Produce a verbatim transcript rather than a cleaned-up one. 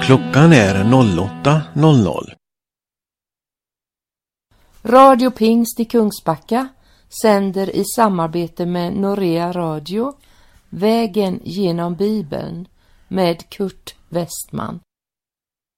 Klockan är åtta noll noll. Radio Pingst i Kungsbacka sänder i samarbete med Norea Radio Vägen genom Bibeln med Kurt Westman.